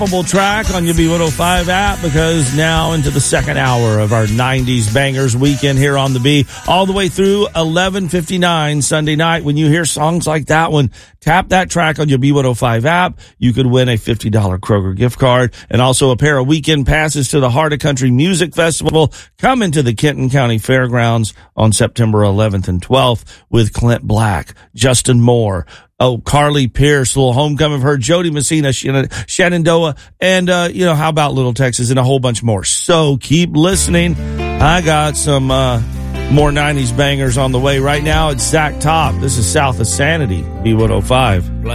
Track on your B105 app, because now into the second hour of our 90s bangers weekend here on the B, all the way through 11:59 Sunday night. When you hear songs like that one, tap that track on your B105 app. You could win a $50 Kroger gift card and also a pair of weekend passes to the Heart of Country Music Festival coming to the Kenton County Fairgrounds on September 11th and 12th with Clint Black, Justin Moore, Carly Pierce, a little homecoming of her, Jody Messina, Shenandoah, and, how about Little Texas and a whole bunch more. So keep listening. I got some, more 90s bangers on the way right now. It's Zach Top. This is South of Sanity, B105.